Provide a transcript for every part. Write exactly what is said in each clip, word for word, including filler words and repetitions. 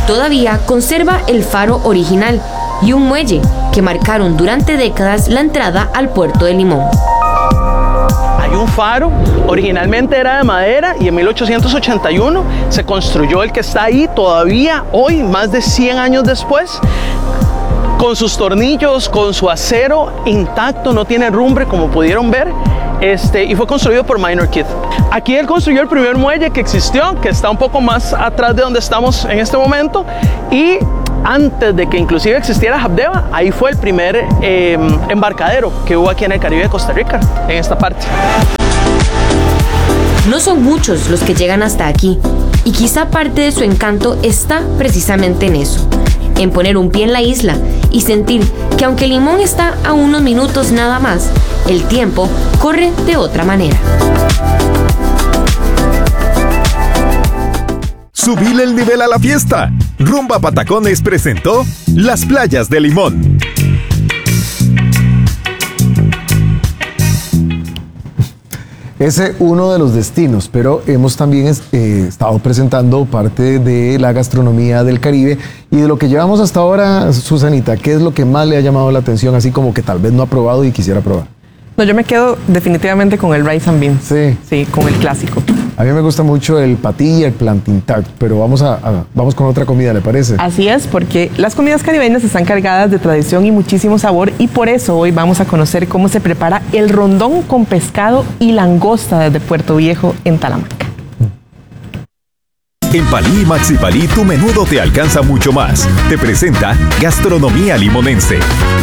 Todavía conserva el faro original y un muelle que marcaron durante décadas la entrada al puerto de Limón. Hay un faro, originalmente era de madera y en mil ochocientos ochenta y uno se construyó el que está ahí todavía hoy, más de cien años después, con sus tornillos, con su acero intacto, no tiene rumbre como pudieron ver, este, y fue construido por Minor Keith. Aquí él construyó el primer muelle que existió, que está un poco más atrás de donde estamos en este momento, y antes de que inclusive existiera Habdeba, ahí fue el primer eh, embarcadero que hubo aquí en el Caribe de Costa Rica, en esta parte. No son muchos los que llegan hasta aquí, y quizá parte de su encanto está precisamente en eso, en poner un pie en la isla y sentir que aunque Limón está a unos minutos nada más, el tiempo corre de otra manera. Subile el nivel a la fiesta. Rumba Patacones presentó Las Playas de Limón. Ese uno de los destinos, pero hemos también eh, estado presentando parte de la gastronomía del Caribe y de lo que llevamos hasta ahora. Susanita, ¿qué es lo que más le ha llamado la atención, así como que tal vez no ha probado y quisiera probar? No, yo me quedo definitivamente con el rice and beans. Sí. Sí, con el clásico. A mí me gusta mucho el patí y el plantain tart, pero vamos, a, a, vamos con otra comida, ¿le parece? Así es, porque las comidas caribeñas están cargadas de tradición y muchísimo sabor, y por eso hoy vamos a conocer cómo se prepara el rondón con pescado y langosta desde Puerto Viejo en Talamanca. En Palí y Maxi Palí tu menudo te alcanza mucho más. Te presenta Gastronomía Limonense.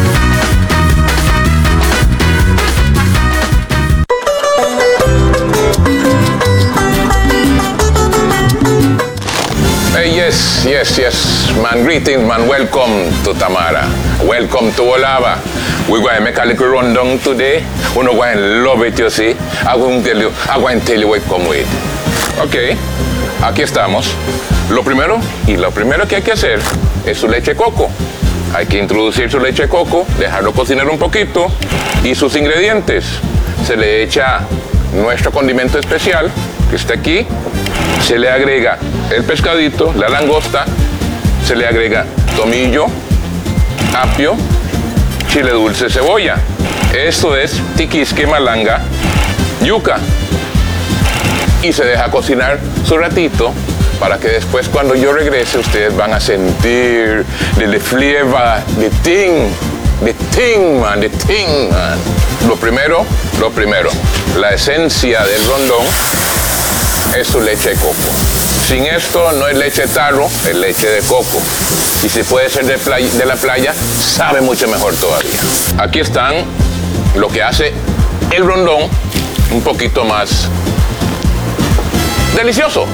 Hey, yes, yes, yes, man, greetings, man, welcome to Tamara, welcome to Olava. We're going to make a little rundown today. We're going to love it, you see. I'm going to tell you, I'm going to tell you what come with. Ok, aquí estamos. Lo primero, y lo primero que hay que hacer es su leche de coco. Hay que introducir su leche de coco, dejarlo cocinar un poquito, y sus ingredientes. Se le echa nuestro condimento especial, que está aquí. Se le agrega el pescadito, la langosta, se le agrega tomillo, apio, chile dulce, cebolla. Esto es tiquisque, malanga, yuca. Y se deja cocinar su ratito para que después, cuando yo regrese, ustedes van a sentir the flavor, the thing, the thing, man, the thing, man. Lo primero, lo primero, la esencia del rondón es su leche de coco. Sin esto no es leche de tarro, es leche de coco. Y si puede ser de, playa, de la playa, sabe mucho mejor todavía. Aquí están lo que hace el rondón un poquito más delicioso.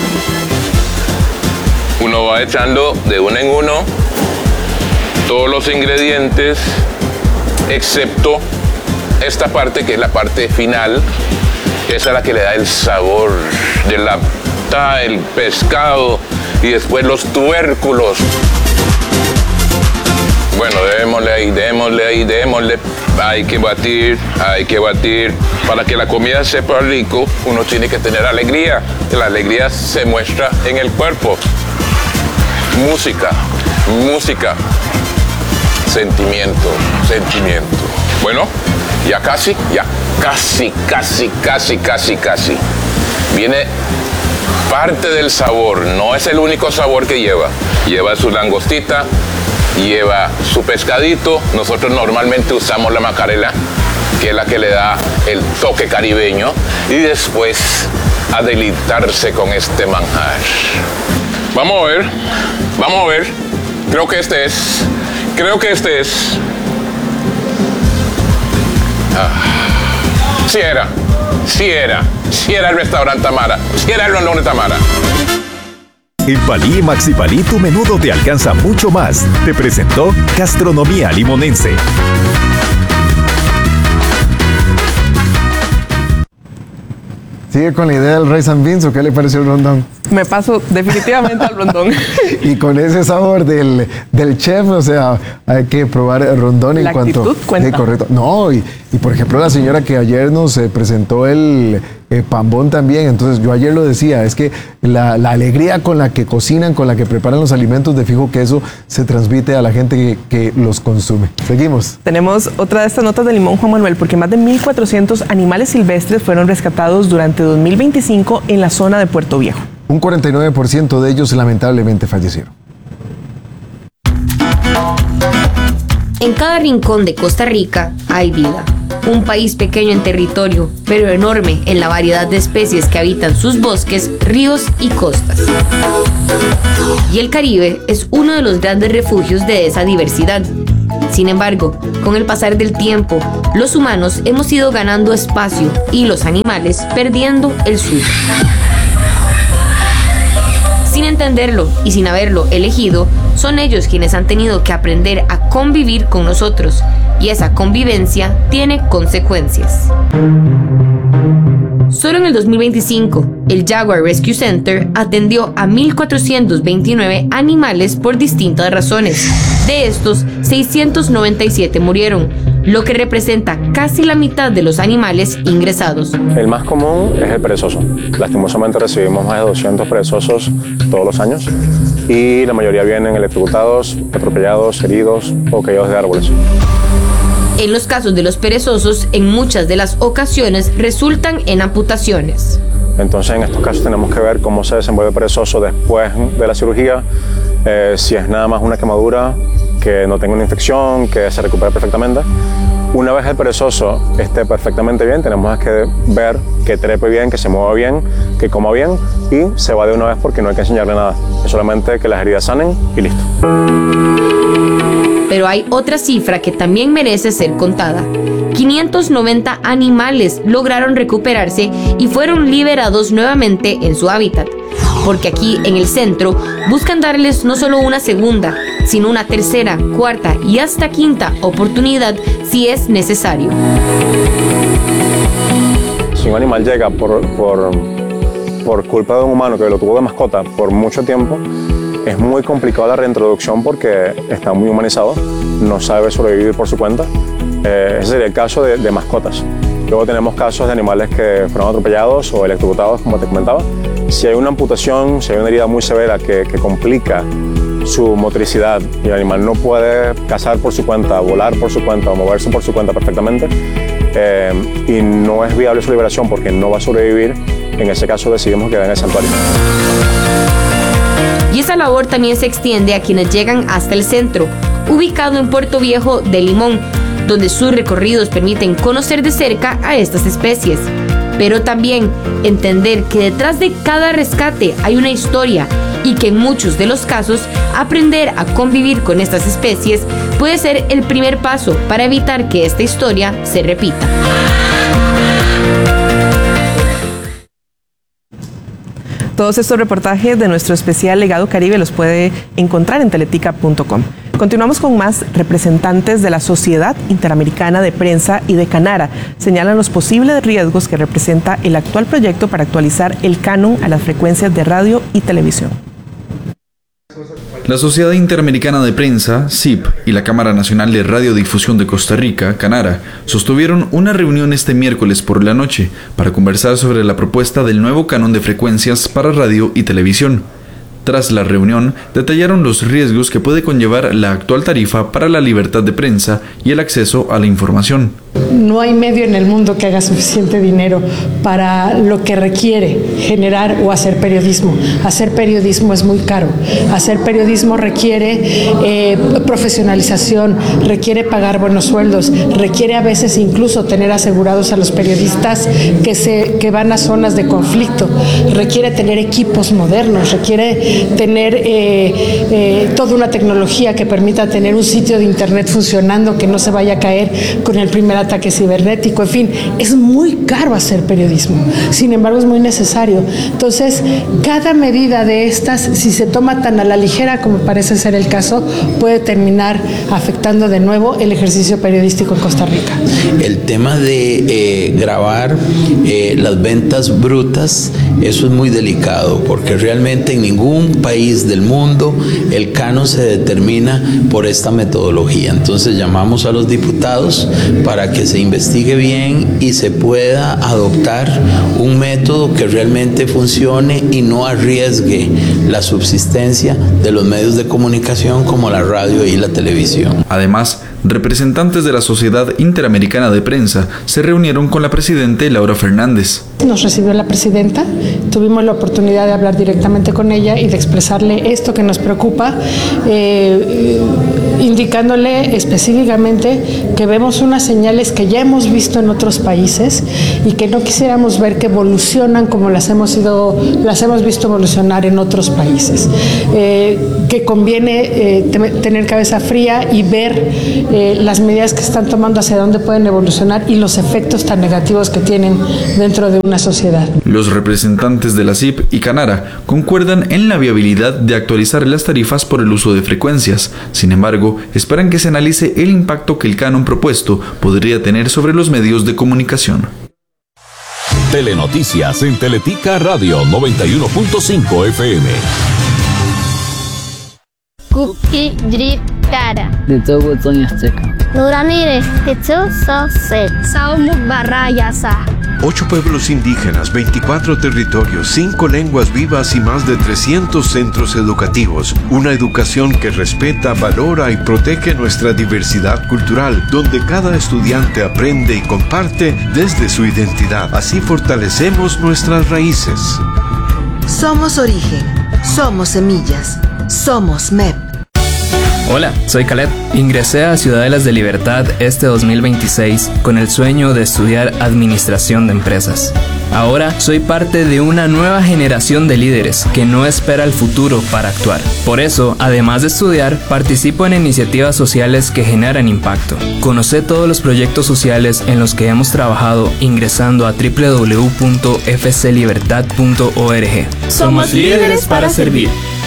Uno va echando de uno en uno todos los ingredientes, excepto esta parte, que es la parte final. Esa es la que le da el sabor de la ta, el pescado y después los tubérculos. Bueno, démosle ahí, démosle ahí, démosle. Hay que batir, hay que batir. Para que la comida sepa rico, uno tiene que tener alegría. La alegría se muestra en el cuerpo. Música, música. Sentimiento, sentimiento. Bueno, ya casi, ya casi, casi, casi, casi, casi. Viene parte del sabor, no es el único sabor que lleva. Lleva su langostita, lleva su pescadito. Nosotros normalmente usamos la macarela, que es la que le da el toque caribeño. Y después a deleitarse con este manjar. Vamos a ver, vamos a ver. Creo que este es, creo que este es... Ah, sí era, sí era, sí era el restaurante Tamara, sí era el rondón de Tamara. En Palí y Maxi Palí tu menudo te alcanza mucho más. Te presentó Gastronomía Limonense. ¿Sigue con la idea del rice and beans o qué le pareció el rondón? Me paso definitivamente al rondón. Y con ese sabor del, del chef, o sea, hay que probar el rondón en la cuanto... actitud cuenta. Sí, correcto. No, y, y por ejemplo la señora que ayer nos eh, presentó el eh, pambón también, entonces yo ayer lo decía, es que la, la alegría con la que cocinan, con la que preparan los alimentos de fijo queso, se transmite a la gente que, que los consume. Seguimos. Tenemos otra de estas notas de limón, Juan Manuel, porque más de mil cuatrocientos animales silvestres fueron rescatados durante dos mil veinticinco en la zona de Puerto Viejo. Un cuarenta y nueve por ciento de ellos lamentablemente fallecieron. En cada rincón de Costa Rica hay vida. Un país pequeño en territorio, pero enorme en la variedad de especies que habitan sus bosques, ríos y costas. Y el Caribe es uno de los grandes refugios de esa diversidad. Sin embargo, con el pasar del tiempo, los humanos hemos ido ganando espacio y los animales perdiendo el suyo. Sin entenderlo y sin haberlo elegido, son ellos quienes han tenido que aprender a convivir con nosotros, y esa convivencia tiene consecuencias. Solo en el dos mil veinticinco, el Jaguar Rescue Center atendió a mil cuatrocientos veintinueve animales por distintas razones. De estos, seiscientos noventa y siete murieron, lo que representa casi la mitad de los animales ingresados. El más común es el perezoso. Lastimosamente recibimos más de doscientos perezosos todos los años y la mayoría vienen electrocutados, atropellados, heridos o caídos de árboles. En los casos de los perezosos, en muchas de las ocasiones resultan en amputaciones. Entonces, en estos casos tenemos que ver cómo se desenvuelve el perezoso después de la cirugía, eh, si es nada más una quemadura, que no tenga una infección, que se recupere perfectamente. Una vez el perezoso esté perfectamente bien, tenemos que ver que trepe bien, que se mueva bien, que coma bien y se va de una vez porque no hay que enseñarle nada. Es solamente que las heridas sanen y listo. Pero hay otra cifra que también merece ser contada. quinientos noventa animales lograron recuperarse y fueron liberados nuevamente en su hábitat. Porque aquí en el centro buscan darles no solo una segunda, sino una tercera, cuarta y hasta quinta oportunidad si es necesario. Si un animal llega por, por, por culpa de un humano que lo tuvo de mascota por mucho tiempo, es muy complicado la reintroducción porque está muy humanizado, no sabe sobrevivir por su cuenta. Eh, ese sería el caso de, de mascotas. Luego tenemos casos de animales que fueron atropellados o electrocutados, como te comentaba. Si hay una amputación, si hay una herida muy severa que, que complica su motricidad y el animal no puede cazar por su cuenta, volar por su cuenta o moverse por su cuenta perfectamente, eh, y no es viable su liberación porque no va a sobrevivir, en ese caso decidimos quedar en el santuario. Y esa labor también se extiende a quienes llegan hasta el centro, ubicado en Puerto Viejo de Limón, donde sus recorridos permiten conocer de cerca a estas especies. Pero también entender que detrás de cada rescate hay una historia y que en muchos de los casos aprender a convivir con estas especies puede ser el primer paso para evitar que esta historia se repita. Todos estos reportajes de nuestro especial Legado Caribe los puede encontrar en teletica punto com. Continuamos con más. Representantes de la Sociedad Interamericana de Prensa y de Canara señalan los posibles riesgos que representa el actual proyecto para actualizar el canon a las frecuencias de radio y televisión. La Sociedad Interamericana de Prensa, C I P, y la Cámara Nacional de Radiodifusión de Costa Rica, Canara, sostuvieron una reunión este miércoles por la noche para conversar sobre la propuesta del nuevo canon de frecuencias para radio y televisión. Tras la reunión, detallaron los riesgos que puede conllevar la actual tarifa para la libertad de prensa y el acceso a la información. No hay medio en el mundo que haga suficiente dinero para lo que requiere generar o hacer periodismo. Hacer periodismo es muy caro. Hacer periodismo requiere eh, profesionalización, requiere pagar buenos sueldos, requiere a veces incluso tener asegurados a los periodistas que, se, que van a zonas de conflicto, requiere tener equipos modernos, requiere tener eh, eh, toda una tecnología que permita tener un sitio de internet funcionando que no se vaya a caer con el primer ataque cibernético, en fin, es muy caro hacer periodismo, sin embargo es muy necesario. Entonces, cada medida de estas, si se toma tan a la ligera como parece ser el caso, puede terminar afectando de nuevo el ejercicio periodístico en Costa Rica. El tema de eh, grabar eh, las ventas brutas, eso es muy delicado, porque realmente en ningún país del mundo el canon se determina por esta metodología. Entonces llamamos a los diputados para que se investigue bien y se pueda adoptar un método que realmente funcione y no arriesgue la subsistencia de los medios de comunicación como la radio y la televisión. Además, representantes de la Sociedad Interamericana de Prensa se reunieron con la presidenta Laura Fernández. Nos recibió la presidenta, tuvimos la oportunidad de hablar directamente con ella y de expresarle esto que nos preocupa, eh, indicándole específicamente que vemos unas señales que ya hemos visto en otros países y que no quisiéramos ver que evolucionan como las hemos, ido, las hemos visto evolucionar en otros países. Eh, que conviene eh, te, tener cabeza fría y ver eh, las medidas que están tomando, hacia dónde pueden evolucionar y los efectos tan negativos que tienen dentro de una sociedad. Los representantes de la C I P y Canara concuerdan en la viabilidad de actualizar las tarifas por el uso de frecuencias. Sin embargo, esperan que se analice el impacto que el canon propuesto podría tener sobre los medios de comunicación. Telenoticias en Teletica Radio noventa y uno punto cinco F M. Kuki Drip Cara. De todo Toño Azteca. Nuramire, Techo Sosel. Saumu Barrayasa. Ocho pueblos indígenas, veinticuatro territorios, cinco lenguas vivas y más de trescientos centros educativos. Una educación que respeta, valora y protege nuestra diversidad cultural, donde cada estudiante aprende y comparte desde su identidad. Así fortalecemos nuestras raíces. Somos origen, somos semillas, somos M E P. Hola, soy Caleb. Ingresé a Ciudadelas de Libertad este dos mil veintiséis con el sueño de estudiar Administración de Empresas. Ahora soy parte de una nueva generación de líderes que no espera el futuro para actuar. Por eso, además de estudiar, participo en iniciativas sociales que generan impacto. Conoce todos los proyectos sociales en los que hemos trabajado ingresando a doble u doble u doble u punto f c libertad punto org. Somos líderes para servir.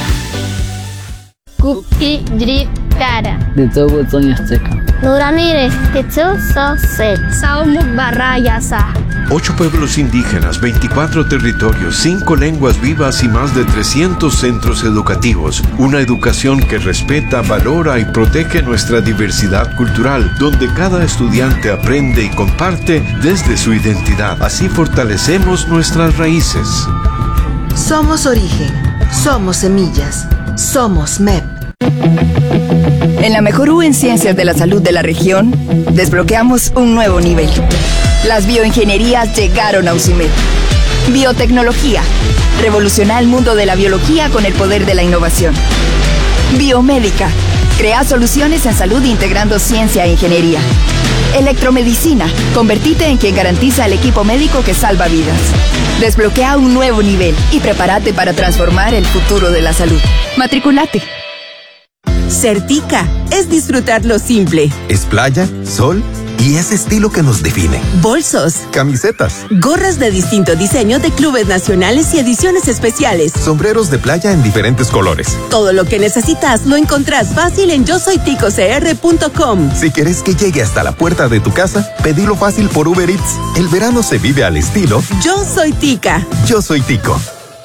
Kuki Drip Cara. De todo Toño Azteca. Nuramire, Techo Sosel. Saumu Barrayasa. Ocho pueblos indígenas, veinticuatro territorios, cinco lenguas vivas y más de trescientos centros educativos. Una educación que respeta, valora y protege nuestra diversidad cultural, donde cada estudiante aprende y comparte desde su identidad. Así fortalecemos nuestras raíces. Somos origen, somos semillas, somos M E P. En la mejor U en Ciencias de la Salud de la región, desbloqueamos un nuevo nivel. Las bioingenierías llegaron a U C I M E D. Biotecnología. Revoluciona el mundo de la biología con el poder de la innovación. Biomédica. Crea soluciones en salud integrando ciencia e ingeniería. Electromedicina. Convertite en quien garantiza el equipo médico que salva vidas. Desbloquea un nuevo nivel y prepárate para transformar el futuro de la salud. Matriculate. Certica es disfrutar lo simple. Es playa, sol y ese estilo que nos define. Bolsos, camisetas, gorras de distinto diseño de clubes nacionales y ediciones especiales. Sombreros de playa en diferentes colores. Todo lo que necesitas lo encontrás fácil en yo soy tico c r punto com. Si quieres que llegue hasta la puerta de tu casa, pedilo fácil por Uber Eats. El verano se vive al estilo Yo Soy Tica. Yo Soy Tico.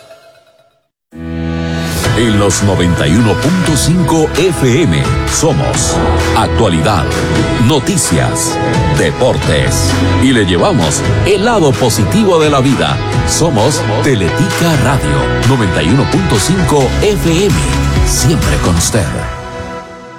En los noventa y uno punto cinco F M somos actualidad, noticias, deportes y le llevamos el lado positivo de la vida. Somos Teletica Radio noventa y uno punto cinco F M, siempre con usted.